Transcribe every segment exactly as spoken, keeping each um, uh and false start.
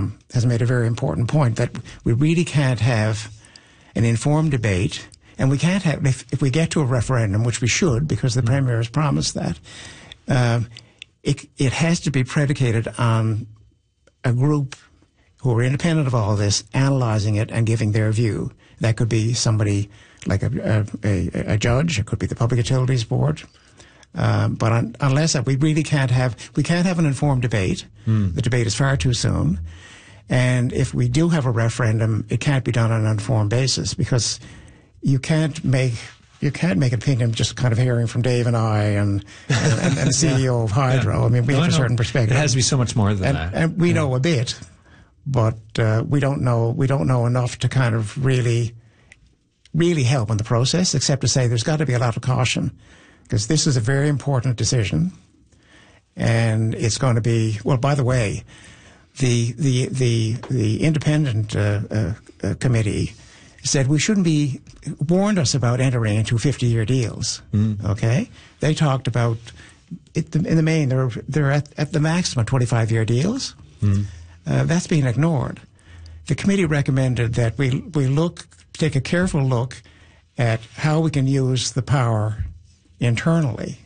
um, has made a very important point, that we really can't have an informed debate, and we can't have, if, if we get to a referendum, which we should, because the mm-hmm. Premier has promised that, um, it, it has to be predicated on a group who are independent of all this, analysing it and giving their view. That could be somebody like a, a, a judge, it could be the Public Utilities Board. Um, but un, unless that, we really can't have, we can't have an informed debate. Mm. The debate is far too soon. And if we do have a referendum, it can't be done on an informed basis, because you can't make, you can't make an opinion just kind of hearing from Dave and I and, and, and, and the C E O of Hydro. Yeah. I mean, we no, have a certain perspective. It has to be so much more than and, that. And we yeah. know a bit, but uh, we don't know, we don't know enough to kind of really, really help in the process, except to say there's got to be a lot of caution, because this is a very important decision, and it's going to be, well, by the way, the the the, the independent uh, uh, uh, committee said we shouldn't be, warned us about entering into fifty-year deals, mm. okay? They talked about, it, in the main, they're, they're at, at the maximum twenty-five-year deals. Mm. Uh, that's being ignored. The committee recommended that we we look, take a careful look at how we can use the power internally.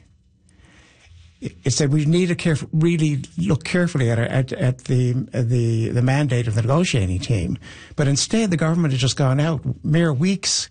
It said we need to caref- really look carefully at, at, at the, the the mandate of the negotiating team. But instead, the government has just gone out mere weeks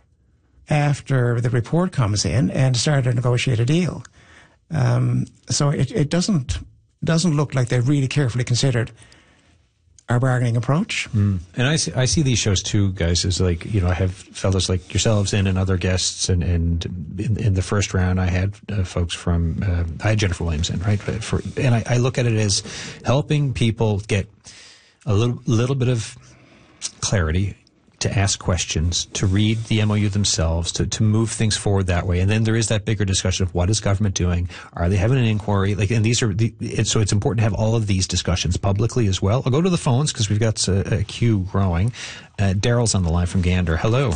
after the report comes in and started to negotiate a deal. Um, so it, it doesn't doesn't look like they've really carefully considered our bargaining approach. Mm. And I see, I see these shows too, guys, as like, you know, I have fellows like yourselves in and other guests, and, and in, in the first round I had uh, folks from, uh, I had Jennifer Williams in, right? For, and I, I look at it as helping people get a little, little bit of clarity, to ask questions, to read the M O U themselves, to, to move things forward that way. And then there is that bigger discussion of what is government doing? Are they having an inquiry? Like, and these are the, and so it's important to have all of these discussions publicly as well. I'll go to the phones because we've got a, a queue growing. Uh, Daryl's on the line from Gander. Hello.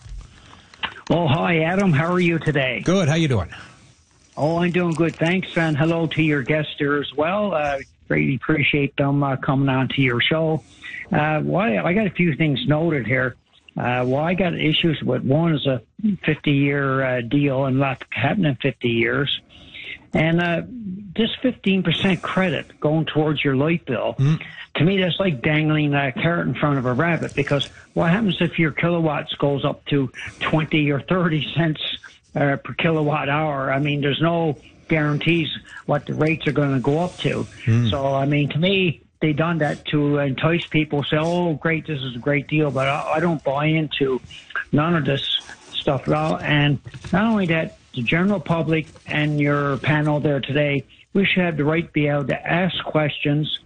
Oh, hi, Adam. How are you today? Good. How you doing? Oh, I'm doing good. Thanks. And hello to your guests there as well. Uh, greatly appreciate them uh, coming on to your show. Uh, well, I got a few things noted here. Uh, well, I got issues with, one is a fifty-year uh, deal, and a lot happened in fifty years. And uh, this fifteen percent credit going towards your light bill, mm. to me, that's like dangling a carrot in front of a rabbit, because what happens if your kilowatts goes up to twenty or thirty cents uh, per kilowatt hour? I mean, there's no guarantees what the rates are going to go up to. Mm. So, I mean, to me, they done that to entice people, say, oh, great, this is a great deal, but I, I don't buy into none of this stuff at all. And not only that, the general public and your panel there today, we should have the right to be able to ask questions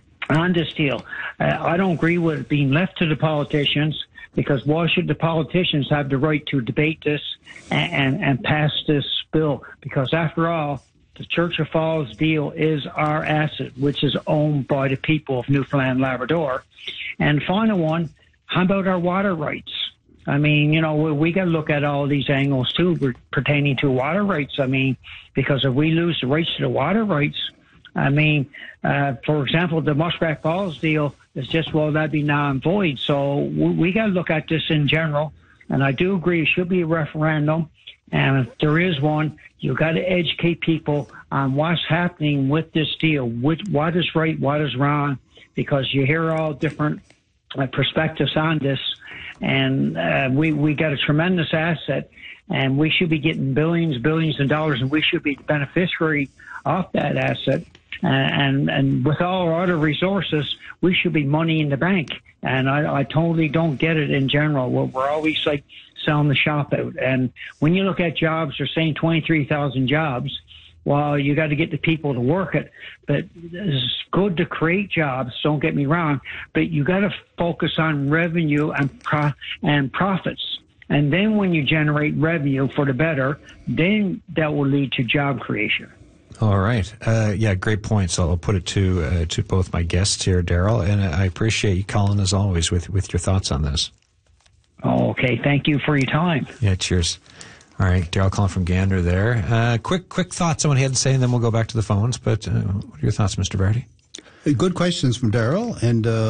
on this deal. Uh, I don't agree with it being left to the politicians, because why should the politicians have the right to debate this and, and, and pass this bill? Because after all, the Churchill Falls deal is our asset, which is owned by the people of Newfoundland, Labrador. And final one, how about our water rights? I mean, you know, we, we got to look at all these angles too pertaining to water rights. I mean, because if we lose the rights to the water rights, I mean, uh, for example, the Muskrat Falls deal is just, well, that'd be non void. So we, we got to look at this in general. And I do agree it should be a referendum. And if there is one, you've got to educate people on what's happening with this deal, which, what is right, what is wrong, because you hear all different uh, perspectives on this. And uh, we, we got a tremendous asset, and we should be getting billions, billions of dollars, and we should be the beneficiary of that asset. Uh, and, and with all our other resources, we should be money in the bank. And I, I totally don't get it in general. We're, we're always like selling the shop out. And when you look at jobs, they're saying twenty-three thousand jobs. Well, you got to get the people to work it. But it's good to create jobs, don't get me wrong, but you got to focus on revenue and pro- and profits. And then when you generate revenue for the better, then that will lead to job creation. All right. Uh, yeah, great points. I'll put it to uh, to both my guests here, Daryl, and I appreciate you calling as always with, with your thoughts on this. Oh, okay. Thank you for your time. Yeah, cheers. All right, Daryl calling from Gander there. Uh, quick quick thoughts on what he had to say, and then we'll go back to the phones. But uh, what are your thoughts, Mister Vardy? Good questions from Daryl, and uh